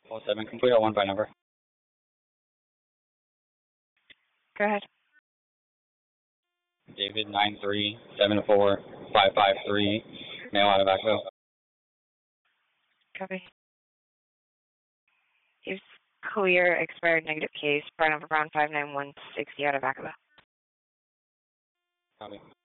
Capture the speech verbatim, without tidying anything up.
oh seven, complete our one by number. Go ahead. David nine three seven four five five three, male out of Vacaville. Copy. Use clear expired negative case, front of ground five nine one sixty out of Vacaville. Copy.